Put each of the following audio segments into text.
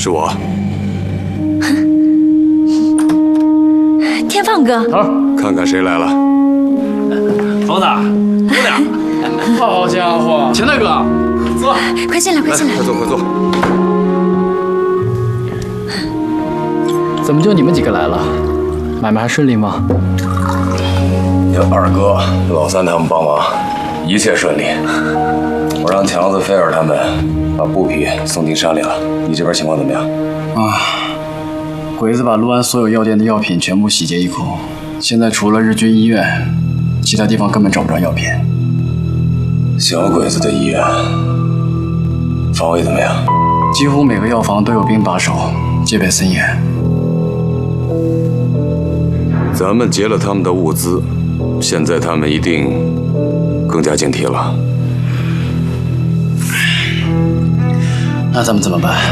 是我。 天放哥， 看看谁来了。 猴子，姑娘，好家伙，钱大哥，坐， 快进来，快进来， 快坐，快坐。 怎么就你们几个来了？买卖还顺利吗？ 有二哥、老三他们帮忙，一切顺利。我让强子、菲尔他们把布匹送进山里了。你这边情况怎么样？ 鬼子把陆安所有药店的药品全部洗劫一空，现在除了日军医院，其他地方根本找不着药品。 小鬼子的医院防卫怎么样？ 几乎每个药房都有兵把守，戒备森严。 咱们劫了他们的物资，现在他们一定更加警惕了。 那咱们怎么办？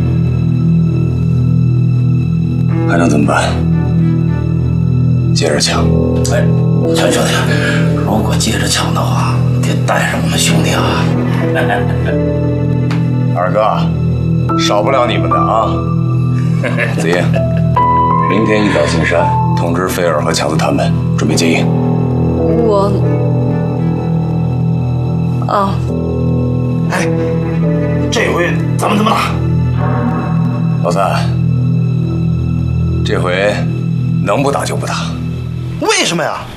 还能怎么办？接着抢！ 哎，全兄弟，如果接着抢的话，得带上我们兄弟啊！ 二哥，少不了你们的啊！子夜，明天一早进山，通知菲尔和强子他们准备接应。 哎，这回咱们怎么打？ 老三，这回能不打就不打。 为什么呀？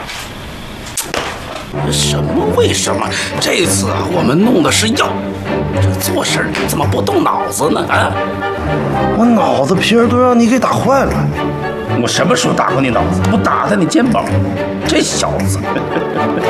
什么为什么？这次啊，我们弄的是药，这做事怎么不动脑子呢？啊！ 我脑子皮儿都让你给打坏了。 我什么时候打过你脑子？我打在你肩膀，这小子。